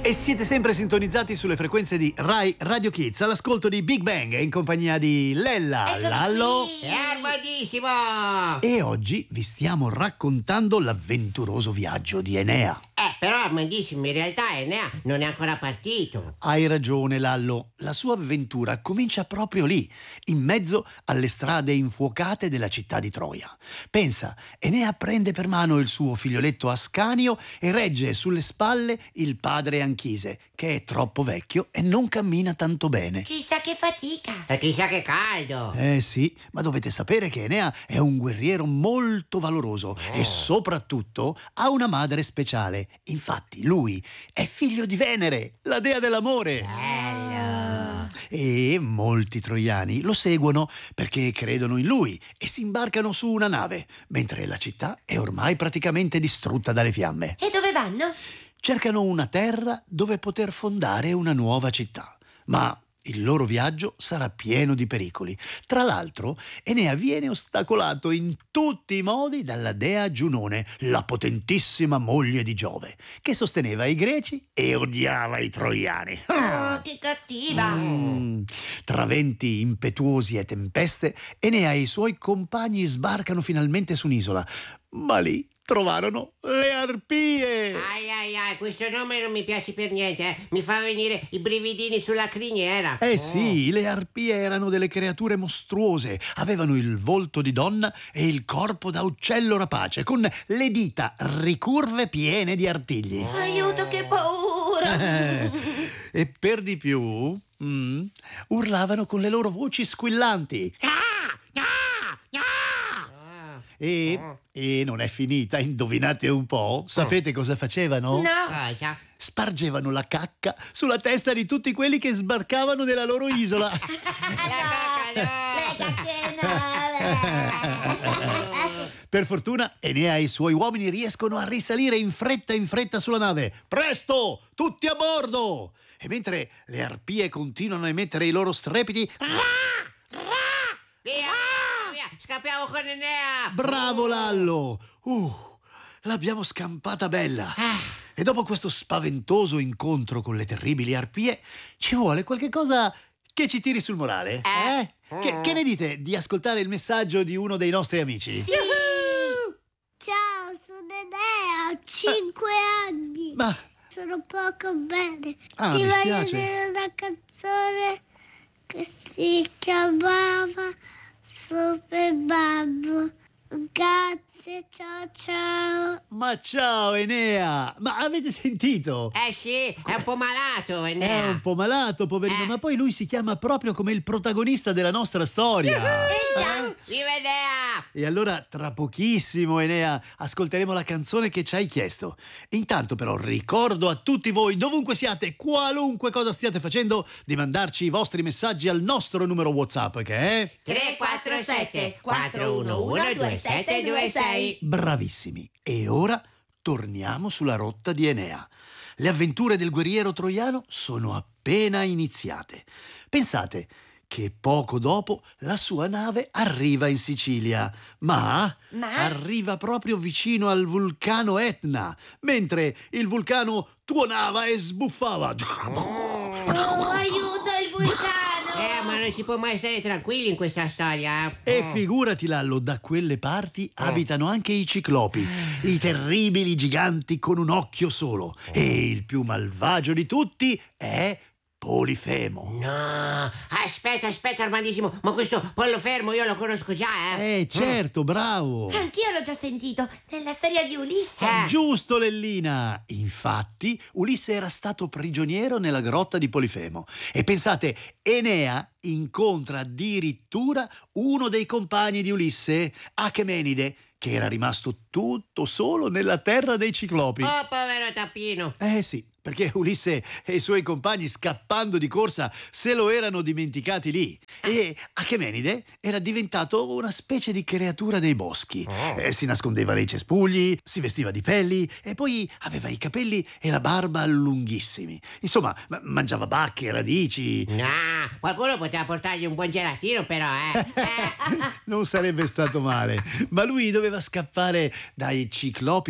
E siete sempre sintonizzati sulle frequenze di Rai Radio Kids, all'ascolto di Big Bang in compagnia di Lella, Lallo È armadissimo! e oggi vi stiamo raccontando l'avventuroso viaggio di Enea. Però armadissimo, in realtà Enea non è ancora partito. Hai ragione, Lallo, la sua avventura comincia proprio lì, in mezzo alle strade infuocate della città di Troia. Pensa, Enea prende per mano il suo figlioletto Ascanio e regge sulle spalle il padre Anchise, che è troppo vecchio e non cammina tanto bene. Chissà che fatica. E chissà che caldo! Sì, ma dovete sapere che Enea è un guerriero molto valoroso e soprattutto ha una madre speciale. Infatti lui è figlio di Venere, la dea dell'amore. Bello! E molti troiani lo seguono perché credono in lui e si imbarcano su una nave, mentre la città è ormai praticamente distrutta dalle fiamme. E dove vanno? Cercano una terra dove poter fondare una nuova città, ma il loro viaggio sarà pieno di pericoli. Tra l'altro, Enea viene ostacolato in tutti i modi dalla dea Giunone, la potentissima moglie di Giove, che sosteneva i greci e odiava i troiani. Oh, che cattiva. Tra venti impetuosi e tempeste, Enea e i suoi compagni sbarcano finalmente su un'isola, ma lì trovarono le arpie. Ai, questo nome non mi piace per niente, Mi fa venire i brividini sulla criniera. Sì, le arpie erano delle creature mostruose, avevano il volto di donna e il corpo da uccello rapace, con le dita ricurve piene di artigli. Aiuto, che paura. E per di più, urlavano con le loro voci squillanti. E non è finita, indovinate un po'? Sapete cosa facevano? No. Cosa? Spargevano la cacca sulla testa di tutti quelli che sbarcavano nella loro isola. Le cacche. Per fortuna Enea e i suoi uomini riescono a risalire in fretta sulla nave. Presto, tutti a bordo! E mentre le arpie continuano a emettere i loro strepiti, Via! Scappiamo con Enea! bravo Lallo! L'abbiamo scampata bella! E dopo questo spaventoso incontro con le terribili arpie, ci vuole qualche cosa che ci tiri sul morale? Che ne dite di ascoltare il messaggio di uno dei nostri amici? Sì. Ciao, sono Enea, ho 5 anni. Ma Sono poco bene. mi Ti voglio spiace. dire una canzone che si chiamava Super Babbo. Grazie, ciao. Ma ciao Enea! Ma avete sentito? Sì, è un po' malato È Enea. un po' malato, poverino, ma poi lui si chiama proprio come il protagonista della nostra storia. Già. Viva Enea! E allora, tra pochissimo, Enea, ascolteremo la canzone che ci hai chiesto. Intanto, però, ricordo a tutti voi, dovunque siate, qualunque cosa stiate facendo, di mandarci i vostri messaggi al nostro numero WhatsApp, che è... 347 411 2726. Bravissimi. E ora torniamo sulla rotta di Enea. Le avventure del guerriero troiano sono appena iniziate. Pensate che poco dopo la sua nave arriva in Sicilia, ma arriva proprio vicino al vulcano Etna, mentre il vulcano tuonava e sbuffava. Oh, aiuto, il vulcano. Ma non si può mai stare tranquilli in questa storia. E figurati, Lallo, da quelle parti abitano anche i ciclopi, i terribili giganti con un occhio solo. E il più malvagio di tutti è Polifemo. No, aspetta, armadissimo, ma questo pollo fermo io lo conosco già, Certo, bravo. Anch'io l'ho già sentito nella storia di Ulisse. Giusto, Lellina. Infatti, Ulisse era stato prigioniero nella grotta di Polifemo. E pensate, Enea incontra addirittura uno dei compagni di Ulisse, Achemenide, che era rimasto tutto solo nella terra dei ciclopi. Oh, povero tappino. Sì, perché Ulisse e i suoi compagni, scappando di corsa, se lo erano dimenticati lì. E Achemenide era diventato una specie di creatura dei boschi. Si nascondeva nei cespugli, si vestiva di pelli e poi aveva i capelli e la barba lunghissimi. Insomma, mangiava bacche e radici. No, qualcuno poteva portargli un buon gelatino però, Non sarebbe stato male. Ma lui doveva scappare dai ciclopi